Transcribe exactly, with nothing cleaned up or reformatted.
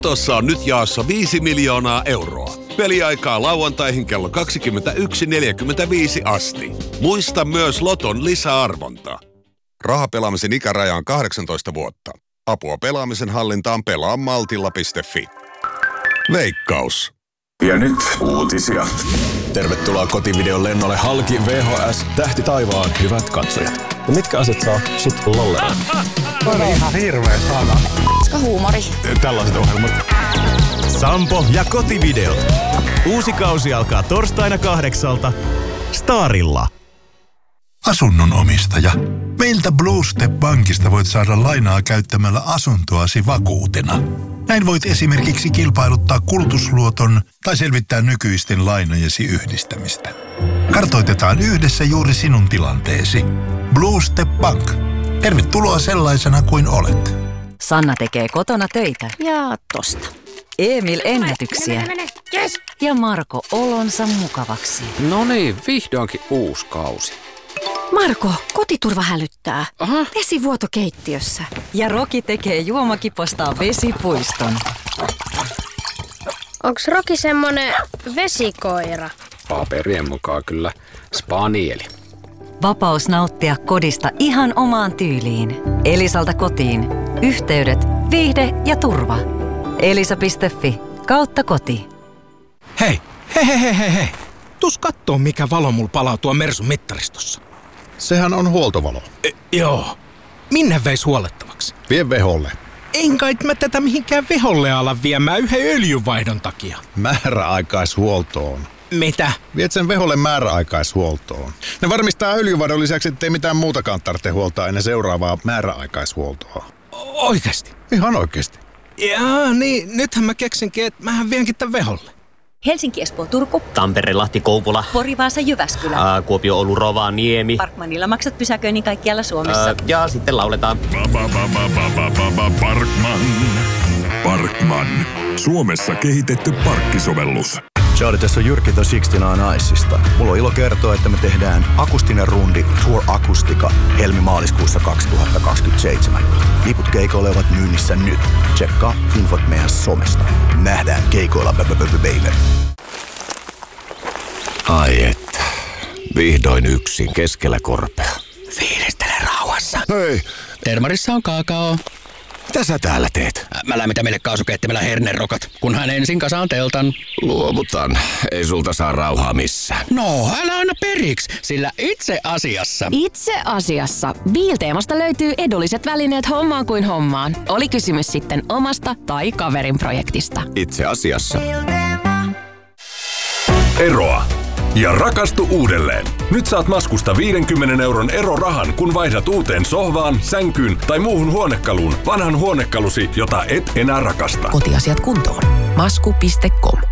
Tossa on nyt jaossa viisi miljoonaa euroa. Peliaikaa lauantaihin kello kaksikymmentäyksi neljäkymmentäviisi asti. Muista myös Loton lisäarvonta. Rahapelaamisen ikäraja on kahdeksantoista vuotta. Apua pelaamisen hallintaan pelaa maltilla piste fi. Veikkaus. Ja nyt uutisia. Tervetuloa kotivideon lennolle halki V H S Tähti taivaan, hyvät katsojat. Ja mitkä aset saa sut lolleen? On ihan hirveä sana. Koska huumori. Tällaiset ohjelmat. Sampo ja kotivideot. Uusi kausi alkaa torstaina kahdeksalta Starilla. Asunnon omistaja. Meiltä Blue Step Bankista voit saada lainaa käyttämällä asuntoasi vakuutena. Näin voit esimerkiksi kilpailuttaa kulutusluoton tai selvittää nykyisten lainojesi yhdistämistä. Kartoitetaan yhdessä juuri sinun tilanteesi. Blue Step Bank. Tervetuloa sellaisena kuin olet. Sanna tekee kotona töitä. Ja tosta. Emil ennätyksiä. Yes. Ja Marko olonsa mukavaksi. No niin, vihdoinkin uusi kausi. Marko, kotiturva hälyttää. Aha. Vesivuoto keittiössä. Ja Roki tekee juomakipostaan vesipuiston. Onks Roki semmonen vesikoira? Paperien mukaan kyllä spanieli. Vapaus nauttia kodista ihan omaan tyyliin. Elisalta kotiin. Yhteydet, viihde ja turva. Elisa piste fi kautta koti. Hei, hei, hei, hei, hei, hei. Tuus kattoo, mikä valo mulla palaa tuon Mersun mittaristossa. Sehän on huoltovalo. E, joo. Minne veis huolettavaksi? Vie veholle. En kai mä tätä mihinkään veholle ala viemään yhden öljynvaihdon takia. Määräaikaishuoltoon. Mitä? Viet sen veholle määräaikaishuoltoon. Ne varmistaa öljyvaihdon lisäksi, ettei mitään muutakaan tarvitse huoltaa ennen seuraavaa määräaikaishuoltoa. Oikeesti? Ihan oikeesti. Jaa, niin. Nythän mä keksinkin, että mähän vienkin tän veholle. Helsinki, Espoo, Turku. Tampere, Lahti, Kouvola. Pori, Vaasa, Jyväskylä. Ää, Kuopio, Oulu, Rovaniemi. Parkmanilla maksat pysäköinnin kaikkialla Suomessa. Ää, ja sitten lauletaan. Parkman. Parkman. Suomessa kehitetty parkkisovellus. Charlie, tässä on Jyrki The kuusikymmentäyhdeksän Icesta. Mulla on ilo kertoa, että me tehdään akustinen rundi Tour Akustika helmi-maaliskuussa kaksituhattakaksikymmentäseitsemän. Liput keikoille ovat myynnissä nyt. Tsekkaa infot meidän somesta. Nähdään keikoilla, baby. Ai että. Vihdoin yksin keskellä korpea. Fiilistele rauhassa. Hei. Termarissa on kaakao. Mitä sä täällä teet? Mä lämmitän meille kaasukeittimellä hernerokat, kunhan ensin kasaan teltan. Luovutan. Ei sulta saa rauhaa missään. No, älä anna periksi, sillä itse asiassa... Itse asiassa Biilteemasta löytyy edulliset välineet hommaan kuin hommaan. Oli kysymys sitten omasta tai kaverin projektista. Itse asiassa. Eroa. Ja rakastu uudelleen. Nyt saat maskusta viidenkymmenen euron erorahan, kun vaihdat uuteen sohvaan, sänkyyn tai muuhun huonekaluun vanhan huonekalusi, jota et enää rakasta. Kotiasiat kuntoon. Masku piste com